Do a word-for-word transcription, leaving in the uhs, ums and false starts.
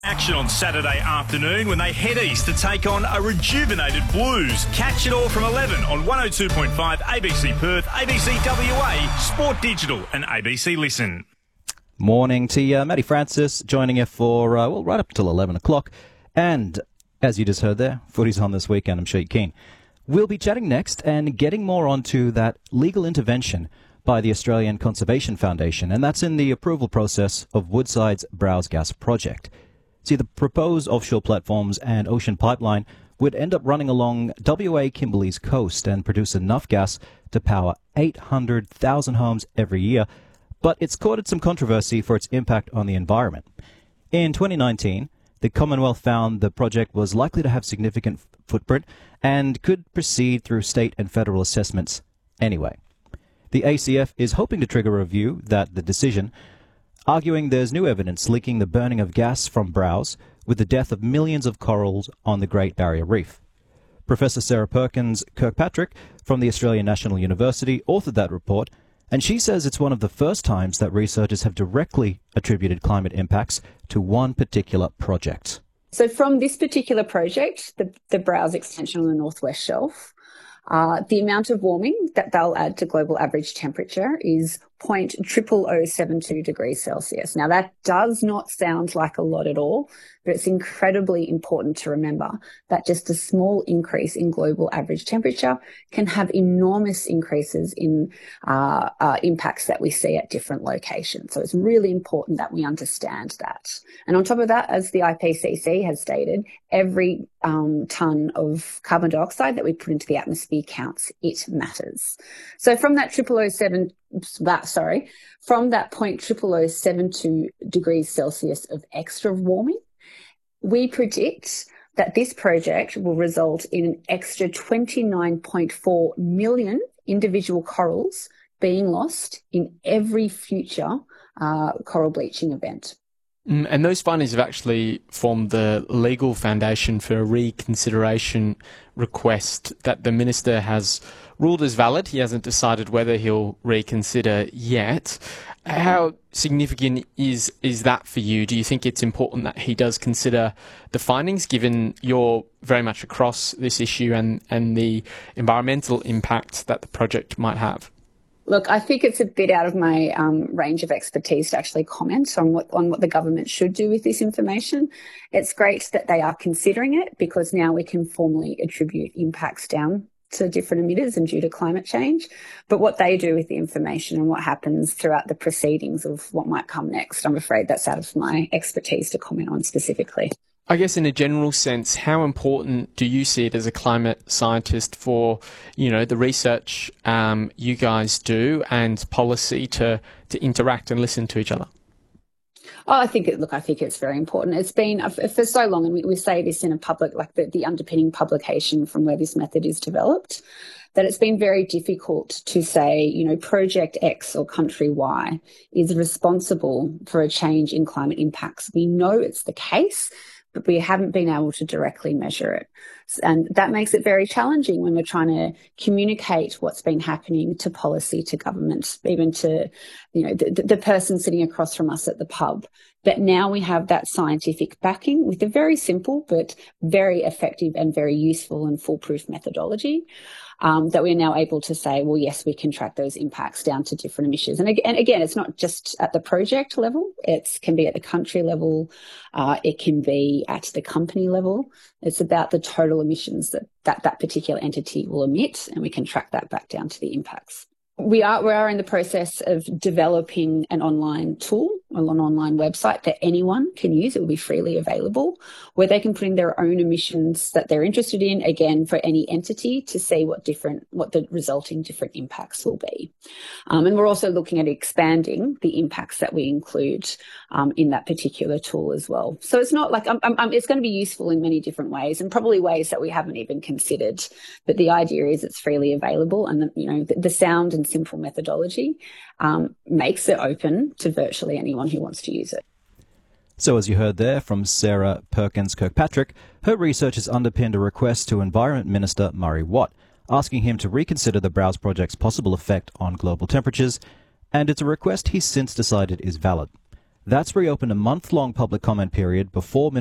Action on Saturday afternoon when they head east to take on a rejuvenated Blues. Catch it all from eleven on one oh two point five A B C Perth, A B C W A, Sport Digital and A B C Listen. Morning to you, Matty Francis, joining you for, uh, well, right up until eleven o'clock. And, as you just heard there, footy's on this weekend, I'm sure you're keen. We'll be chatting next and getting more onto that legal intervention by the Australian Conservation Foundation, and that's in the approval process of Woodside's Browse Gas project. See, the proposed offshore platforms and ocean pipeline would end up running along W A Kimberley's coast and produce enough gas to power eight hundred thousand homes every year, but it's courted some controversy for its impact on the environment. In twenty nineteen, the Commonwealth found the project was likely to have significant f- footprint and could proceed through state and federal assessments anyway. The A C F is hoping to trigger a review that the decision, arguing there's new evidence linking the burning of gas from Browse with the death of millions of corals on the Great Barrier Reef. Professor Sarah Perkins Kirkpatrick from the Australian National University authored that report, and she says it's one of the first times that researchers have directly attributed climate impacts to one particular project. So from this particular project, the, the Browse extension on the Northwest Shelf, uh, the amount of warming that they'll add to global average temperature is zero point zero zero zero seven two degrees Celsius. Now, that does not sound like a lot at all, but it's incredibly important to remember that just a small increase in global average temperature can have enormous increases in uh, uh, impacts that we see at different locations. So it's really important that we understand that. And on top of that, as the I P C C has stated, every um, tonne of carbon dioxide that we put into the atmosphere counts. It matters. So from that triple oh seven that sorry, from that zero point zero zero zero seven two degrees Celsius of extra warming, we predict that this project will result in an extra twenty-nine point four million individual corals being lost in every future uh, coral bleaching event. Mm, and those findings have actually formed the legal foundation for a reconsideration request that the Minister has ruled as valid. He hasn't decided whether he'll reconsider yet. How significant is is that for you? Do you think it's important that he does consider the findings, given you're very much across this issue and, and the environmental impact that the project might have? Look, I think it's a bit out of my um, range of expertise to actually comment on what on what the government should do with this information. It's great that they are considering it, because now we can formally attribute impacts down to different emitters and due to climate change. But what they do with the information and what happens throughout the proceedings of what might come next, I'm afraid that's out of my expertise to comment on specifically. I guess in a general sense, how important do you see it as a climate scientist for, you know, the research um, you guys do and policy to, to interact and listen to each other? Oh, I think it, look, I think it's very important. It's been for so long, and we, we say this in a public, like the, the underpinning publication from where this method is developed, that it's been very difficult to say, you know, project X or country Y is responsible for a change in climate impacts. We know it's the case, but we haven't been able to directly measure it. And that makes it very challenging when we're trying to communicate what's been happening to policy, to government, even to, you know, the, the person sitting across from us at the pub. But now we have that scientific backing with a very simple but very effective and very useful and foolproof methodology. Um, that we're now able to say, well, yes, we can track those impacts down to different emissions. And, and again, it's not just at the project level. It can be at the country level. Uh, it can be at the company level. It's about the total emissions that, that that particular entity will emit, and we can track that back down to the impacts. We are we are in the process of developing an online tool, an online website that anyone can use. It will be freely available, where they can put in their own emissions that they're interested in, again, for any entity to see what different, what the resulting different impacts will be. Um, and we're also looking at expanding the impacts that we include um, in that particular tool as well. So it's not like, um, um, it's going to be useful in many different ways, and probably ways that we haven't even considered. But the idea is it's freely available, and the, you know, the, the sound and simple methodology um, makes it open to virtually anyone who wants to use it. So as you heard there from Sarah Perkins Kirkpatrick, her research has underpinned a request to Environment Minister Murray Watt, asking him to reconsider the Browse project's possible effect on global temperatures, and it's a request he's since decided is valid. That's reopened a month-long public comment period before